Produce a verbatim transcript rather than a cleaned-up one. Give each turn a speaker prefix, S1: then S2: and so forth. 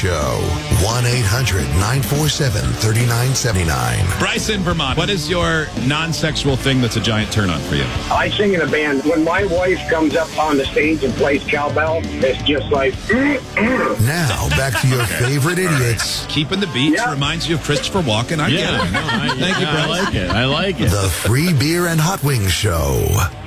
S1: Show. one eight hundred nine four seven three nine seven nine.
S2: Bryce in Vermont, what is your non-sexual thing that's a giant turn-on for you?
S3: I sing in a band. When my wife comes up on the stage and plays cowbell, it's just like...
S1: Now, back to your favorite idiots.
S2: Keeping the beats
S3: Yeah.
S2: reminds you of Christopher Walken. I
S4: Yeah,
S2: get it.
S4: no, I,
S2: Thank you,
S4: yeah, I
S2: Bryce.
S4: like it. I like it.
S1: The Free Beer and Hot Wings Show.